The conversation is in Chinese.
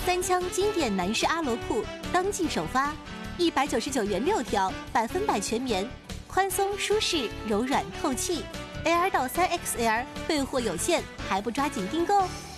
三枪经典男士阿罗裤当季首发，199元6条，100%全棉，宽松舒适，柔软透气。Air 到3XL备货有限，还不抓紧订购？